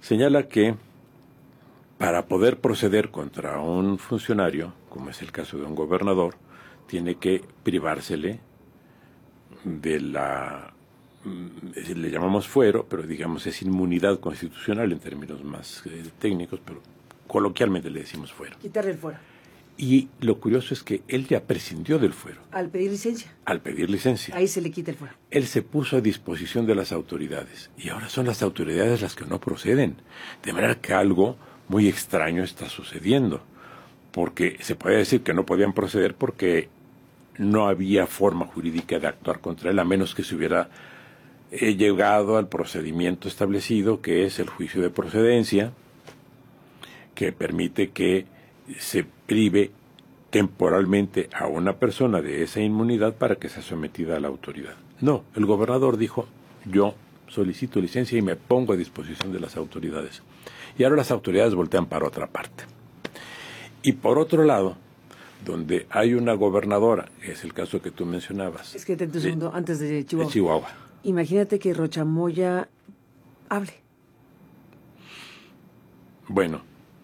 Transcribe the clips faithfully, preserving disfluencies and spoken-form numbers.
señala que para poder proceder contra un funcionario, como es el caso de un gobernador, tiene que privársele de la, le llamamos fuero, pero digamos es inmunidad constitucional en términos más eh, técnicos, pero coloquialmente le decimos fuero. Quitarle el fuero. Y lo curioso es que él ya prescindió del fuero. Al pedir licencia. Al pedir licencia. Ahí se le quita el fuero. Él se puso a disposición de las autoridades. Y ahora son las autoridades las que no proceden. De manera que algo muy extraño está sucediendo. Porque se puede decir que no podían proceder porque no había forma jurídica de actuar contra él, a menos que se hubiera eh, llegado al procedimiento establecido, que es el juicio de procedencia, que permite que se prive temporalmente a una persona de esa inmunidad para que sea sometida a la autoridad. No, el gobernador dijo, yo solicito licencia y me pongo a disposición de las autoridades. Y ahora las autoridades voltean para otra parte. Y por otro lado, donde hay una gobernadora, que es el caso que tú mencionabas. Es que te un segundo, antes de Chihuahua. De Chihuahua. Imagínate que Rochamoya hable. Bueno,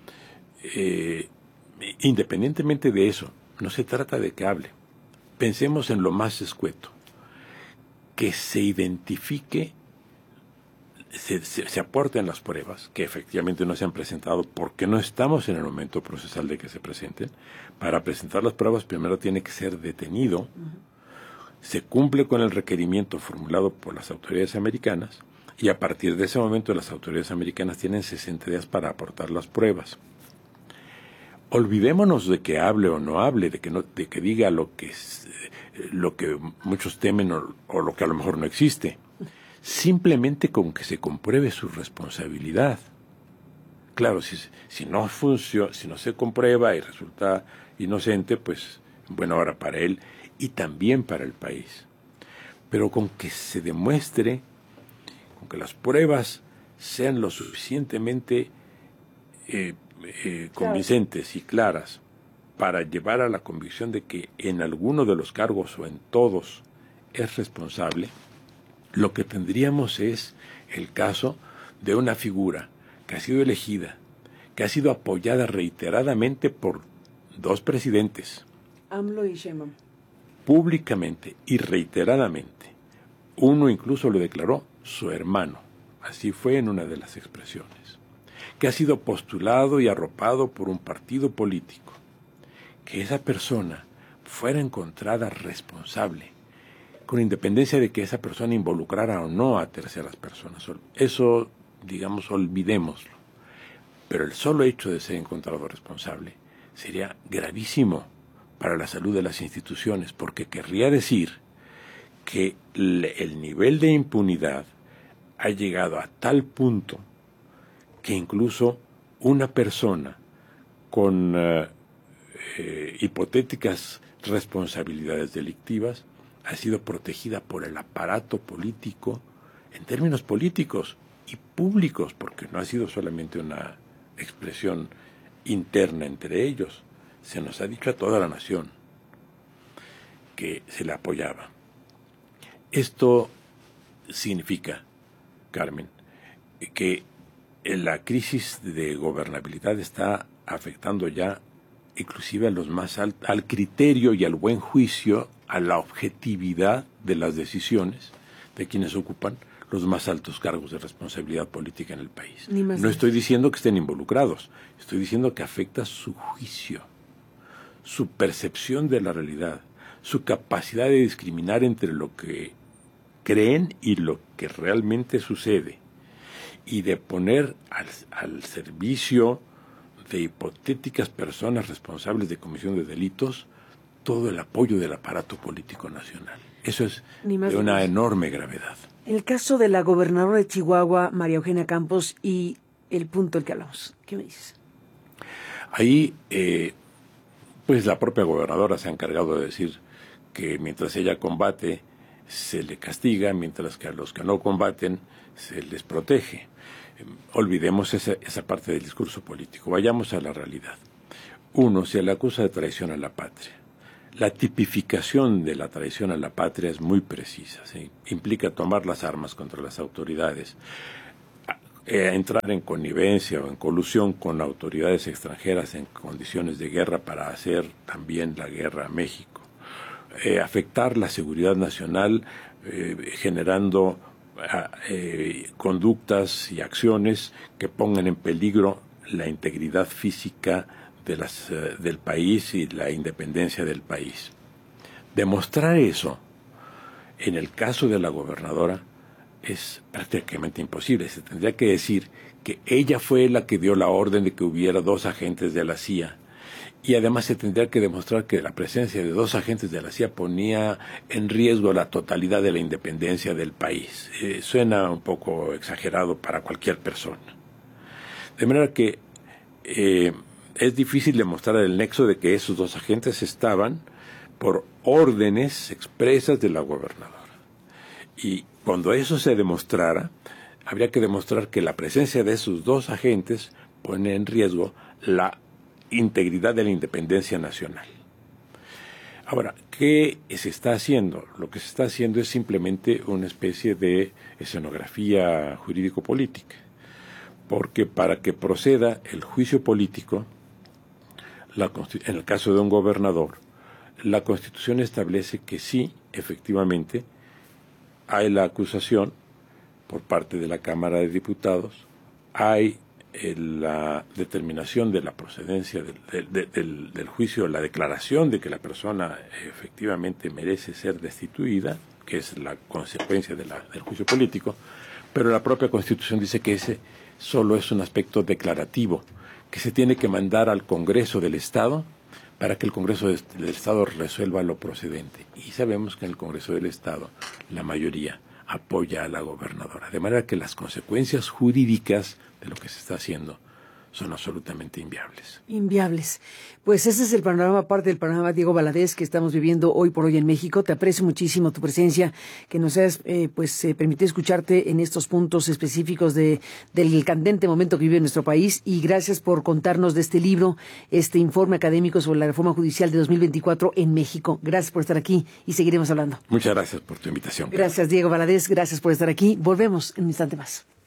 eh, independientemente de eso, no se trata de que hable. Pensemos en lo más escueto. Que se identifique, se, se, se aporten las pruebas, que efectivamente no se han presentado porque no estamos en el momento procesal de que se presenten. Para presentar las pruebas primero tiene que ser detenido. Uh-huh. Se cumple con el requerimiento formulado por las autoridades americanas y a partir de ese momento las autoridades americanas tienen sesenta días para aportar las pruebas. Olvidémonos de que hable o no hable, de que no, de que diga lo que es, lo que muchos temen o, o lo que a lo mejor no existe. Simplemente con que se compruebe su responsabilidad. Claro, si, si no funciona, si no se comprueba y resulta inocente, pues buena hora para él y también para el país. Pero con que se demuestre, con que las pruebas sean lo suficientemente eh, Eh, convincentes y claras para llevar a la convicción de que en alguno de los cargos o en todos es responsable, lo que tendríamos es el caso de una figura que ha sido elegida, que ha sido apoyada reiteradamente por dos presidentes. AMLO y Sheinbaum. Públicamente y reiteradamente. Uno incluso lo declaró su hermano. Así fue en una de las expresiones. Que ha sido postulado y arropado por un partido político, que esa persona fuera encontrada responsable, con independencia de que esa persona involucrara o no a terceras personas. Eso, digamos, olvidémoslo. Pero el solo hecho de ser encontrado responsable sería gravísimo para la salud de las instituciones, porque querría decir que el nivel de impunidad ha llegado a tal punto que incluso una persona con uh, eh, hipotéticas responsabilidades delictivas ha sido protegida por el aparato político en términos políticos y públicos, porque no ha sido solamente una expresión interna entre ellos. Se nos ha dicho a toda la nación que se le apoyaba. Esto significa, Carmen, que la crisis de gobernabilidad está afectando ya inclusive a los más alt, al criterio y al buen juicio, a la objetividad de las decisiones de quienes ocupan los más altos cargos de responsabilidad política en el país. No estoy diciendo que estén involucrados, estoy diciendo que afecta su juicio, su percepción de la realidad, su capacidad de discriminar entre lo que creen y lo que realmente sucede, y de poner al, al servicio de hipotéticas personas responsables de comisión de delitos todo el apoyo del aparato político nacional. Eso es de una enorme gravedad. En el caso de la gobernadora de Chihuahua, María Eugenia Campos, y el punto del que hablamos, ¿qué me dices? Ahí, eh, pues la propia gobernadora se ha encargado de decir que mientras ella combate, se le castiga, mientras que a los que no combaten, se les protege. Olvidemos esa, esa parte del discurso político. Vayamos a la realidad. Uno, se le acusa de traición a la patria. La tipificación de la traición a la patria es muy precisa, ¿sí? Implica tomar las armas contra las autoridades, eh, entrar en connivencia o en colusión con autoridades extranjeras en condiciones de guerra para hacer también la guerra a México, eh, afectar la seguridad nacional eh, generando eh, conductas y acciones que pongan en peligro la integridad física de las, eh, del país y la independencia del país. Demostrar eso, en el caso de la gobernadora, es prácticamente imposible. Se tendría que decir que ella fue la que dio la orden de que hubiera dos agentes de la C I A, y además se tendría que demostrar que la presencia de dos agentes de la C I A ponía en riesgo la totalidad de la independencia del país. Eh, suena un poco exagerado para cualquier persona. De manera que eh, es difícil demostrar el nexo de que esos dos agentes estaban por órdenes expresas de la gobernadora. Y cuando eso se demostrara, habría que demostrar que la presencia de esos dos agentes pone en riesgo la integridad de la independencia nacional. Ahora, ¿qué se está haciendo? Lo que se está haciendo es simplemente una especie de escenografía jurídico-política, porque para que proceda el juicio político, la, en el caso de un gobernador, la Constitución establece que sí, efectivamente, hay la acusación por parte de la Cámara de Diputados, hay la determinación de la procedencia del, del, del, del juicio, la declaración de que la persona efectivamente merece ser destituida, que es la consecuencia de la, del juicio político, pero la propia Constitución dice que ese solo es un aspecto declarativo, que se tiene que mandar al Congreso del Estado para que el Congreso del Estado resuelva lo procedente. Y sabemos que en el Congreso del Estado la mayoría apoya a la gobernadora. De manera que las consecuencias jurídicas de lo que se está haciendo son absolutamente inviables. Inviables. Pues ese es el panorama, parte del panorama, Diego Valadez, que estamos viviendo hoy por hoy en México. Te aprecio muchísimo tu presencia, que nos has eh, pues, eh, permitido escucharte en estos puntos específicos de, del candente momento que vive nuestro país, y gracias por contarnos de este libro, este informe académico sobre la reforma judicial de dos mil veinticuatro en México. Gracias por estar aquí y seguiremos hablando. Muchas gracias por tu invitación. Gracias, Diego Valadez, gracias por estar aquí. Volvemos en un instante más.